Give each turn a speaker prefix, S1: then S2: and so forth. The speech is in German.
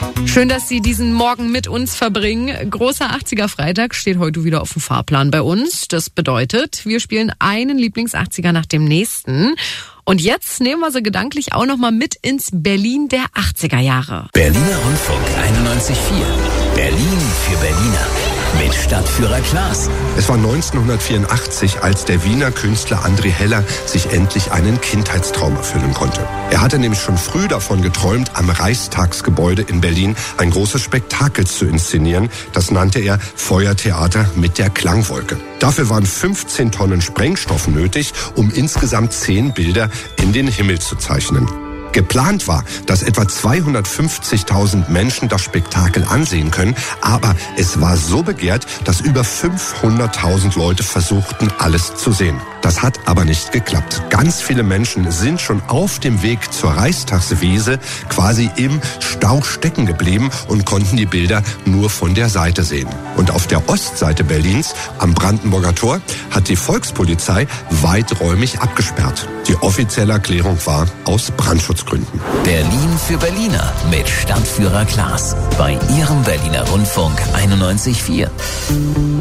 S1: Schön, dass Sie diesen Morgen mit uns verbringen. Großer 80er-Freitag steht heute wieder auf dem Fahrplan bei uns. Das bedeutet, wir spielen einen Lieblings-80er nach dem nächsten. Und jetzt nehmen wir sie gedanklich auch noch mal mit ins Berlin der 80er Jahre.
S2: Berliner Rundfunk 91.4. Berlin für Berliner. Mit Stadtführer Klaas.
S3: Es war 1984, als der Wiener Künstler André Heller sich endlich einen Kindheitstraum erfüllen konnte. Er hatte nämlich schon früh davon geträumt, am Reichstagsgebäude in Berlin ein großes Spektakel zu inszenieren. Das nannte er Feuertheater mit der Klangwolke. Dafür waren 15 Tonnen Sprengstoff nötig, um insgesamt 10 Bilder in den Himmel zu zeichnen. Geplant war, dass etwa 250.000 Menschen das Spektakel ansehen können, aber es war so begehrt, dass über 500.000 Leute versuchten, alles zu sehen. Das hat aber nicht geklappt. Ganz viele Menschen sind schon auf dem Weg zur Reichstagswiese quasi im Stau stecken geblieben und konnten die Bilder nur von der Seite sehen. Und auf der Ostseite Berlins, am Brandenburger Tor, hat die Volkspolizei weiträumig abgesperrt. Die offizielle Erklärung war aus Brandschutzgründen.
S2: Berlin für Berliner mit Stadtführer Klaas. Bei Ihrem Berliner Rundfunk 91.4.